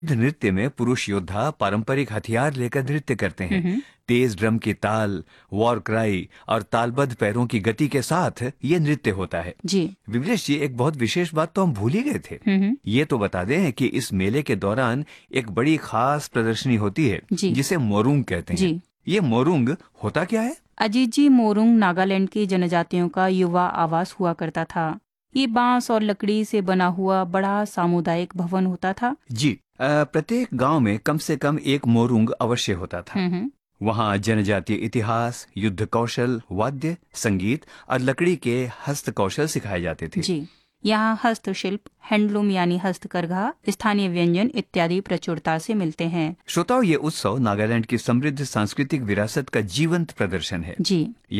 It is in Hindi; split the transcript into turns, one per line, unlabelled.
नृत्य में पुरुष योद्धा पारंपरिक हथियार लेकर नृत्य करते हैं।
हम्म।
तेज ड्रम की ताल, वॉर क्राई और तालबद्ध पैरों की गति के साथ ये नृत्य होता है।
जी।
विमलेश जी, एक बहुत विशेष बात तो हम भूल ही गए थे।
हम्म।
ये तो बता दें कि इस मेले के दौरान एक बड़ी खास प्रदर्शनी होती है
जी।
जिसे मोरुंग कहते हैं।
जी।
ये मोरुंग होता क्या है?
अजीत जी, मोरुंग नागालैंड की जनजातियों का युवा आवास हुआ करता था। ये बांस और लकड़ी से बना हुआ बड़ा सामुदायिक भवन होता था।
जी, प्रत्येक गांव में कम से कम एक मोरुंग अवश्य होता था।
हम्म।
वहाँ जनजातीय इतिहास, युद्ध कौशल, वाद्य, संगीत और लकड़ी के हस्त कौशल सिखाए जाते थे।
जी। यहाँ हस्तशिल्प, हैंडलूम यानी हस्तकरघा, स्थानीय व्यंजन इत्यादि प्रचुरता से मिलते हैं।
श्रोताओं, ये उत्सव नागालैंड की समृद्ध सांस्कृतिक विरासत का जीवंत प्रदर्शन है।
जी।